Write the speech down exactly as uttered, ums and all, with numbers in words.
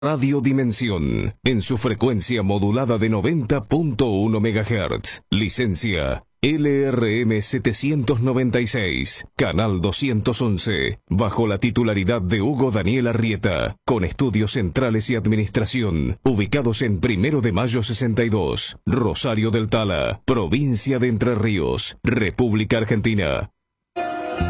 Radio Dimensión, en su frecuencia modulada de noventa punto uno megahertz. Licencia L R M setecientos noventa y seis, canal doscientos once, bajo la titularidad de Hugo Daniel Arrieta, con estudios centrales y administración, ubicados en Primero de Mayo sesenta y dos, Rosario del Tala, provincia de Entre Ríos, República Argentina.